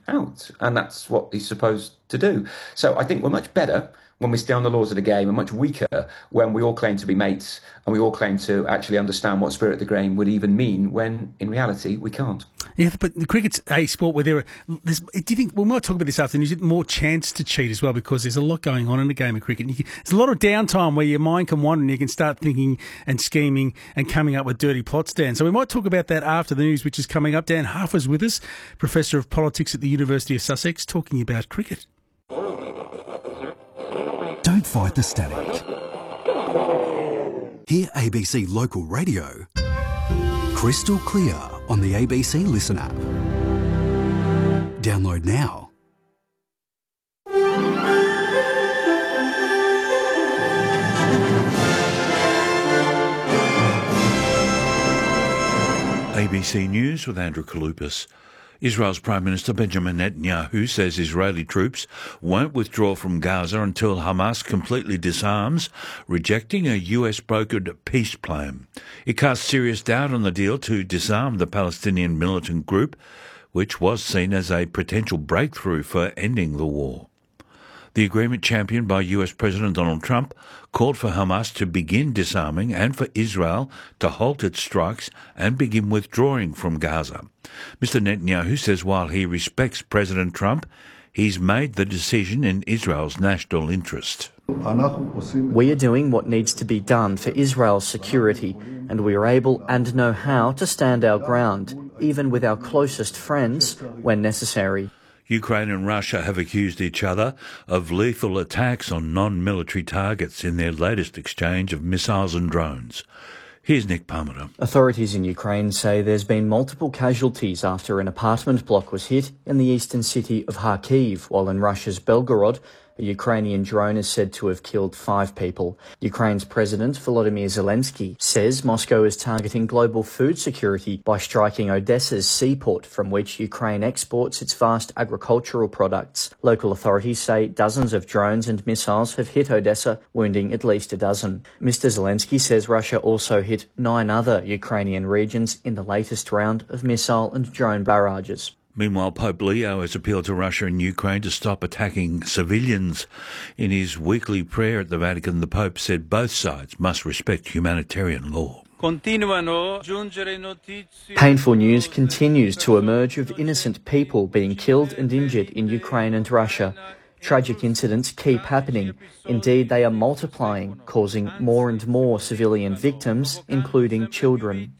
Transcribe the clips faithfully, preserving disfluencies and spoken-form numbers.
out. And that's what he's supposed to do. So I think we're much better when we stay on the laws of the game, and much weaker when we all claim to be mates and we all claim to actually understand what spirit of the game would even mean, when in reality we can't. Yeah, but the cricket's a sport where there are. There's, do you think we might talk about this afternoon? Is it more chance to cheat as well, because there's a lot going on in the game of cricket? And you can, there's a lot of downtime where your mind can wander and you can start thinking and scheming and coming up with dirty plots, Dan. So we might talk about that after the news, which is coming up. Dan Harfer's with us, Professor of Politics at the University of Sussex, talking about cricket. Don't fight the static. Hear A B C Local Radio crystal clear on the A B C Listen app. Download now. A B C News with Andrew Kaloupas. Israel's Prime Minister Benjamin Netanyahu says Israeli troops won't withdraw from Gaza until Hamas completely disarms, rejecting a U S-brokered peace plan. It casts serious doubt on the deal to disarm the Palestinian militant group, which was seen as a potential breakthrough for ending the war. The agreement, championed by U S President Donald Trump, called for Hamas to begin disarming and for Israel to halt its strikes and begin withdrawing from Gaza. Mister Netanyahu says while he respects President Trump, he's made the decision in Israel's national interest. We are doing what needs to be done for Israel's security, and we are able and know how to stand our ground, even with our closest friends, when necessary. Ukraine and Russia have accused each other of lethal attacks on non-military targets in their latest exchange of missiles and drones. Here's Nick Parmenter. Authorities in Ukraine say there's been multiple casualties after an apartment block was hit in the eastern city of Kharkiv, while in Russia's Belgorod, a Ukrainian drone is said to have killed five people. Ukraine's President Volodymyr Zelensky says Moscow is targeting global food security by striking Odessa's seaport, from which Ukraine exports its vast agricultural products. Local authorities say dozens of drones and missiles have hit Odessa, wounding at least a dozen. Mister Zelensky says Russia also hit nine other Ukrainian regions in the latest round of missile and drone barrages. Meanwhile, Pope Leo has appealed to Russia and Ukraine to stop attacking civilians. In his weekly prayer at the Vatican, the Pope said both sides must respect humanitarian law. Painful news continues to emerge of innocent people being killed and injured in Ukraine and Russia. Tragic incidents keep happening. Indeed, they are multiplying, causing more and more civilian victims, including children.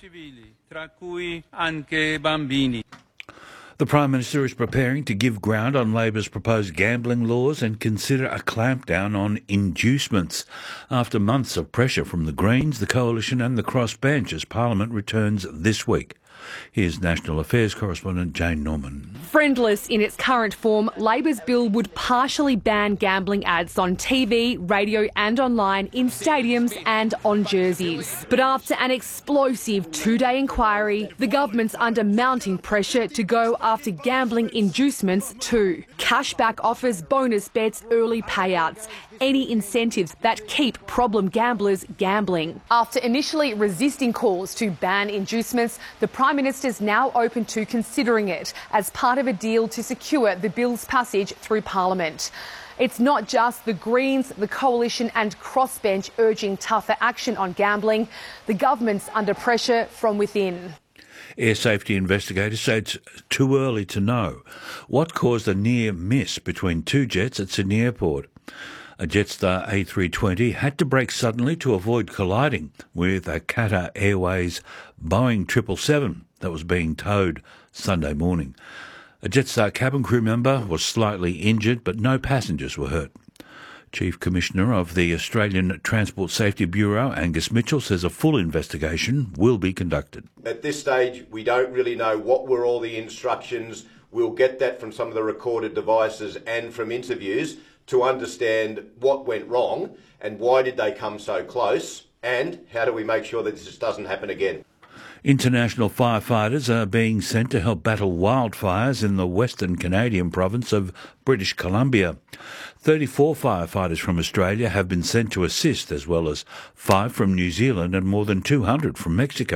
The Prime Minister is preparing to give ground on Labor's proposed gambling laws and consider a clampdown on inducements after months of pressure from the Greens, the Coalition and the crossbench as Parliament returns this week. Here's National Affairs correspondent Jane Norman. Friendless in its current form, Labor's bill would partially ban gambling ads on T V, radio and online, in stadiums and on jerseys. But after an explosive two-day inquiry, the government's under mounting pressure to go after gambling inducements too. Cashback offers, bonus bets, early payouts, any incentives that keep problem gamblers gambling. After initially resisting calls to ban inducements, the Prime Minister's now open to considering it as part of a deal to secure the bill's passage through Parliament. It's not just the Greens, the Coalition and crossbench urging tougher action on gambling. The government's under pressure from within. Air safety investigators say it's too early to know what caused a near miss between two jets at Sydney Airport. A Jetstar A three twenty had to brake suddenly to avoid colliding with a Qatar Airways Boeing seven seventy-seven that was being towed Sunday morning. A Jetstar cabin crew member was slightly injured, but no passengers were hurt. Chief Commissioner of the Australian Transport Safety Bureau, Angus Mitchell, says a full investigation will be conducted. At this stage, we don't really know what were all the instructions. We'll get that from some of the recorded devices and from interviews to understand what went wrong and why did they come so close and how do we make sure that this doesn't happen again. International firefighters are being sent to help battle wildfires in the Western Canadian province of British Columbia. thirty-four firefighters from Australia have been sent to assist, as well as five from New Zealand and more than two hundred from Mexico.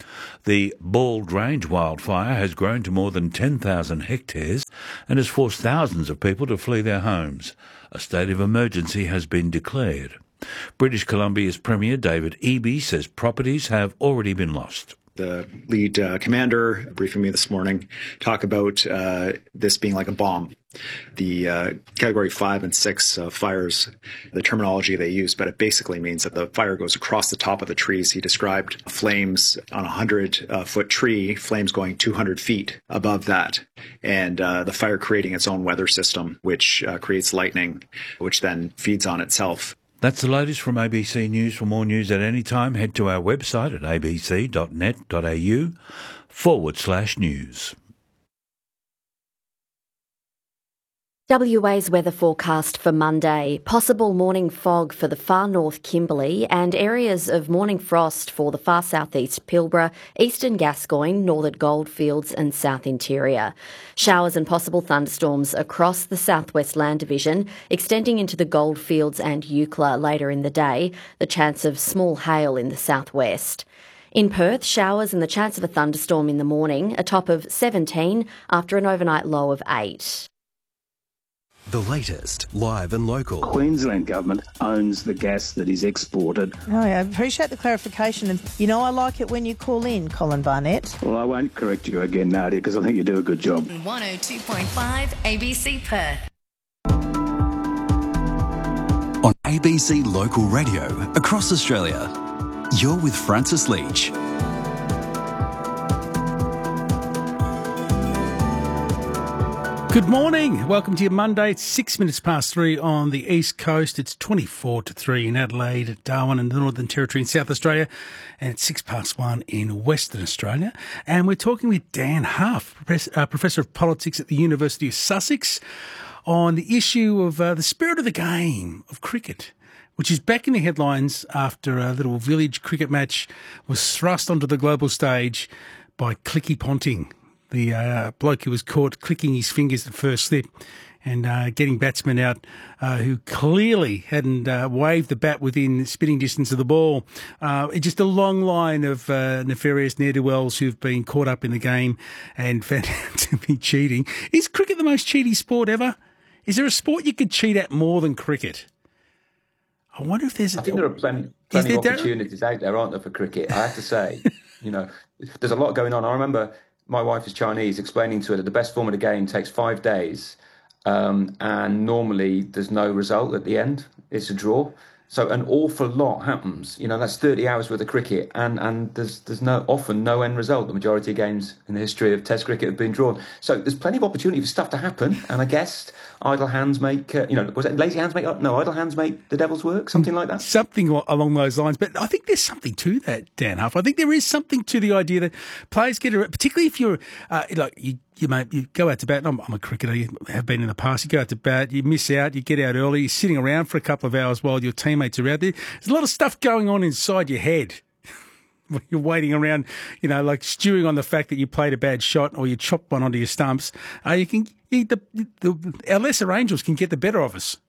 The Bald Range wildfire has grown to more than ten thousand hectares and has forced thousands of people to flee their homes. A state of emergency has been declared. British Columbia's Premier David Eby says properties have already been lost. The lead uh, commander briefing me this morning talk about uh, this being like a bomb. The uh, category five and six uh, fires, the terminology they use, but it basically means that the fire goes across the top of the trees. He described flames on a hundred uh, foot tree, flames going two hundred feet above that, and uh, the fire creating its own weather system, which uh, creates lightning, which then feeds on itself. That's the latest from A B C News. For more news at any time, head to our website at abc.net.au forward slash news. W A's weather forecast for Monday. Possible morning fog for the far north Kimberley and areas of morning frost for the far southeast Pilbara, eastern Gascoyne, northern Goldfields and south interior. Showers and possible thunderstorms across the southwest land division, extending into the Goldfields and Eucla later in the day. The chance of small hail in the southwest. In Perth, showers and the chance of a thunderstorm in the morning, a top of seventeen after an overnight low of eight. The latest, live and local. Queensland government owns the gas that is exported. Oh, I appreciate the clarification. And, you know, I like it when you call in, Colin Barnett. Well, I won't correct you again, Nadia, because I think you do a good job. one oh two point five A B C Perth. On A B C Local Radio across Australia, you're with Francis Leach. Good morning. Welcome to your Monday. It's six minutes past three on the East Coast. It's twenty-four to three in Adelaide, Darwin and the Northern Territory in South Australia. And it's six past one in Western Australia. And we're talking with Dan Huff, Professor of Politics at the University of Sussex, on the issue of uh, the spirit of the game of cricket, which is back in the headlines after a little village cricket match was thrust onto the global stage by Clicky Ponting, the uh, bloke who was caught clicking his fingers at first slip and uh, getting batsmen out uh, who clearly hadn't uh, waved the bat within spitting distance of the ball. Uh, it's just a long line of uh, nefarious ne'er-do-wells who've been caught up in the game and found out to be cheating. Is cricket the most cheaty sport ever? Is there a sport you could cheat at more than cricket? I wonder if there's... I think there are plenty, plenty of opportunities out there, aren't there, for cricket? I have to say, you know, there's a lot going on. I remember... My wife is Chinese, explaining to her that the best form of the game takes five days um, and normally there's no result at the end. It's a draw. So an awful lot happens. You know, that's thirty hours worth of cricket and, and there's there's no often no end result. The majority of games in the history of Test cricket have been drawn. So there's plenty of opportunity for stuff to happen. And I guess idle hands make, uh, you know, was it lazy hands make, no, idle hands make the devil's work, something like that? Something along those lines. But I think there's something to that, Dan Huff. I think there is something to the idea that players get, particularly if you're, uh, like, you, you, mate, you go out to bat, I'm, I'm a cricketer, you have been in the past, you go out to bat, you miss out, you get out early, you're sitting around for a couple of hours while your teammates are out there. There's a lot of stuff going on inside your head. You're waiting around, you know, like stewing on the fact that you played a bad shot or you chopped one onto your stumps. Uh, you can, you, the, the, our lesser angels can get the better of us.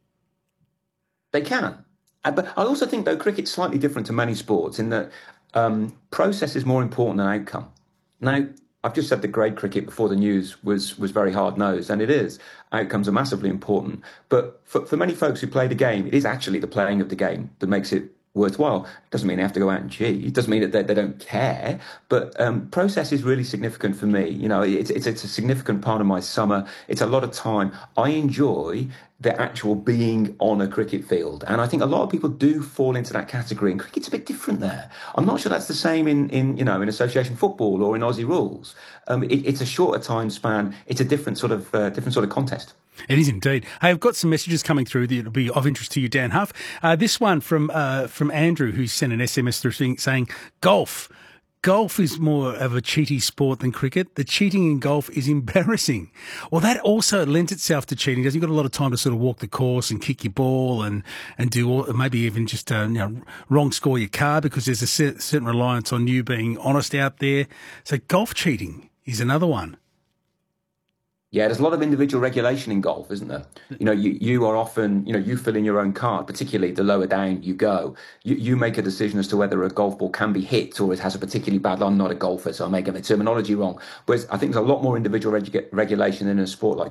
They can. Uh, but I also think, though, cricket's slightly different to many sports in that um, process is more important than outcome. Now, I've just said that grade cricket before the news was was very hard-nosed, and it is. Outcomes are massively important. But for, for many folks who play the game, it is actually the playing of the game that makes it worthwhile. It doesn't mean they have to go out and cheat. It doesn't mean that they, they don't care. But um, process is really significant for me. You know, it's, it's it's a significant part of my summer. It's a lot of time. I enjoy the actual being on a cricket field. And I think a lot of people do fall into that category. And cricket's a bit different there. I'm not sure that's the same in, in you know, in association football or in Aussie rules. Um, it, it's a shorter time span. It's a different sort of uh, different sort of contest. It is indeed. Hey, I've got some messages coming through that will be of interest to you, Dan Huff. Uh, this one from uh, from Andrew, who sent an S M S through saying, saying golf. Golf is more of a cheaty sport than cricket. The cheating in golf is embarrassing. Well, that also lends itself to cheating. You've got a lot of time to sort of walk the course and kick your ball and, and do all, maybe even just uh, you know, wrong score your card because there's a certain reliance on you being honest out there. So golf cheating is another one. Yeah, there's a lot of individual regulation in golf, isn't there? You know, you, you are often, you know, you fill in your own card, particularly the lower down you go. You, you make a decision as to whether a golf ball can be hit or it has a particularly bad, I'm not a golfer, so I'm making the terminology wrong. Whereas I think there's a lot more individual regu- regulation in a sport like